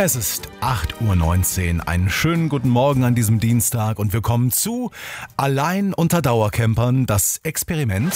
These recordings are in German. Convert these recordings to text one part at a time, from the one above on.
Es ist 8:19 Uhr. Einen schönen guten Morgen an diesem Dienstag und willkommen zu Allein unter Dauercampern, das Experiment.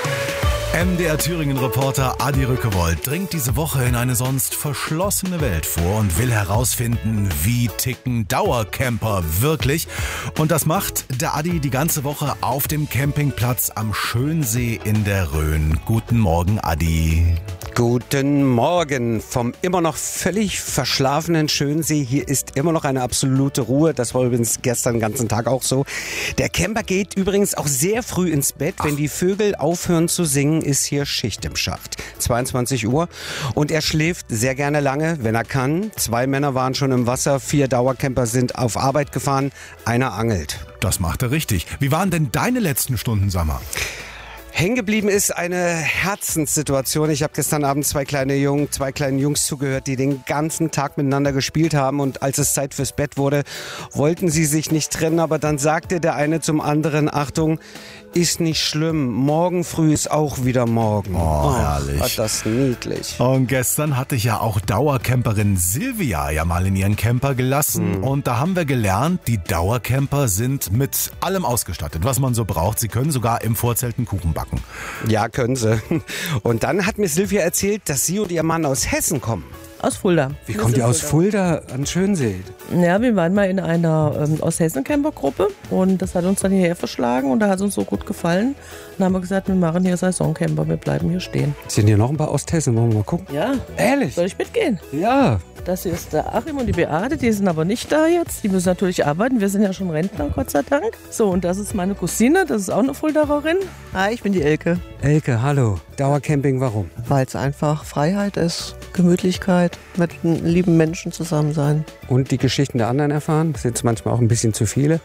MDR Thüringen-Reporter Adi Rückewold dringt diese Woche in eine sonst verschlossene Welt vor und will herausfinden, wie ticken Dauercamper wirklich. Und das macht der Adi die ganze Woche auf dem Campingplatz am Schönsee in der Rhön. Guten Morgen, Adi. Guten Morgen vom immer noch völlig verschlafenen Schönsee. Hier ist immer noch eine absolute Ruhe. Das war übrigens gestern den ganzen Tag auch so. Der Camper geht übrigens auch sehr früh ins Bett. Wenn die Vögel aufhören zu singen, ist hier Schicht im Schacht. 22 Uhr. Und er schläft sehr gerne lange, wenn er kann. 2 Männer waren schon im Wasser, 4 Dauercamper sind auf Arbeit gefahren. Einer angelt. Das macht er richtig. Wie waren denn deine letzten Stunden, Sommer? Hängen geblieben ist eine Herzenssituation. Ich habe gestern Abend zwei kleinen Jungs zugehört, die den ganzen Tag miteinander gespielt haben. Und als es Zeit fürs Bett wurde, wollten sie sich nicht trennen. Aber dann sagte der eine zum anderen, Achtung, ist nicht schlimm. Morgen früh ist auch wieder morgen. Oh, herrlich. War das niedlich. Und gestern hatte ich ja auch Dauercamperin Silvia ja mal in ihren Camper gelassen. Und da haben wir gelernt, die Dauercamper sind mit allem ausgestattet, was man so braucht. Sie können sogar im Vorzelt einen Kuchen backen. Ja, können sie. Und dann hat mir Silvia erzählt, dass sie und ihr Mann aus Hessen kommen. Aus Fulda. Wie kommt ihr aus Fulda an Schönsee? Ja, wir waren mal in einer Osthessen-Camper-Gruppe und das hat uns dann hierher verschlagen und da hat es uns so gut gefallen. Dann haben wir gesagt, wir machen hier Saisoncamper, wir bleiben hier stehen. Sind hier noch ein paar Osthessen? Wollen wir mal gucken? Ja. Ehrlich? Soll ich mitgehen? Ja. Das hier ist der Achim und die Beate, die sind aber nicht da jetzt. Die müssen natürlich arbeiten, wir sind ja schon Rentner, Gott sei Dank. So, und das ist meine Cousine, das ist auch eine Fuldaerin. Hi, ich bin die Elke. Elke, hallo. Dauercamping, warum? Weil es einfach Freiheit ist, Gemütlichkeit, mit lieben Menschen zusammen sein. Und die Geschichten der anderen erfahren? Sind es manchmal auch ein bisschen zu viele?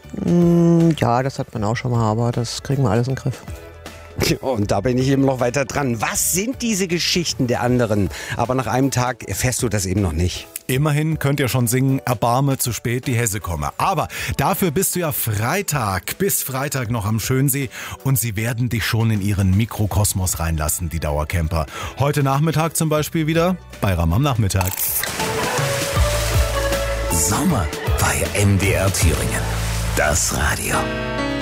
Ja, das hat man auch schon mal, aber das kriegen wir alles in den Griff. Und da bin ich eben noch weiter dran. Was sind diese Geschichten der anderen? Aber nach einem Tag erfährst du das eben noch nicht. Immerhin könnt ihr schon singen, Erbarme, zu spät, die Hesse komme. Aber dafür bist du ja bis Freitag noch am Schönsee und sie werden dich schon in ihren Mikrokosmos reinlassen, die Dauercamper. Heute Nachmittag zum Beispiel wieder bei Ram am Nachmittag. Sommer bei MDR Thüringen. Das Radio.